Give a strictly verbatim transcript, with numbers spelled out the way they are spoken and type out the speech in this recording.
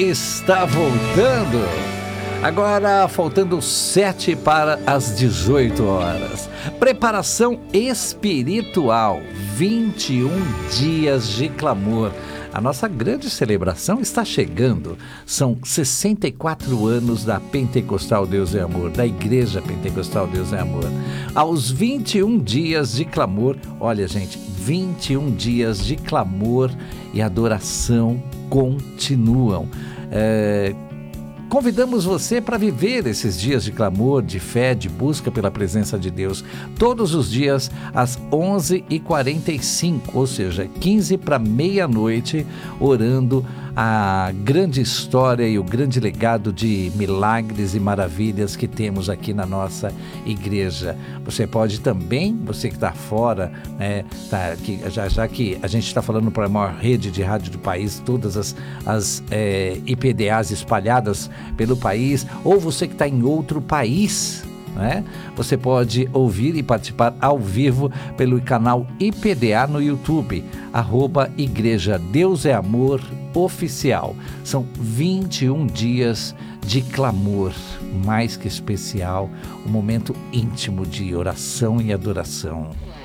está voltando. Agora, faltando sete para as dezoito horas. Preparação espiritual, vinte e um dias de clamor. A nossa grande celebração está chegando. São sessenta e quatro anos da Pentecostal Deus é Amor, da Igreja Pentecostal Deus é Amor. Aos vinte e um dias de clamor, olha gente, vinte e um dias de clamor e adoração continuam. É... Convidamos você para viver esses dias de clamor, de fé, de busca pela presença de Deus, todos os dias às onze e quarenta e cinco, ou seja, quinze para meia-noite, orando a grande história e o grande legado de milagres e maravilhas que temos aqui na nossa igreja. Você pode também, você que está fora, né, tá, que, já, já que a gente está falando para a maior rede de rádio do país, todas as, as é, I P D As espalhadas pelo país, ou você que está em outro país, né? Você pode ouvir e participar ao vivo pelo canal I P D A no YouTube, arroba Igreja Deus é Amor Oficial. São vinte e um dias de clamor, mais que especial, um momento íntimo de oração e adoração.